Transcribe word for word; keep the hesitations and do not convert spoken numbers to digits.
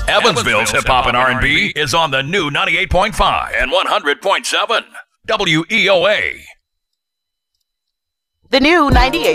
Evansville's hip hop and R and B is on the new ninety-eight point five and one hundred point seven W E O A. The new ninety-eight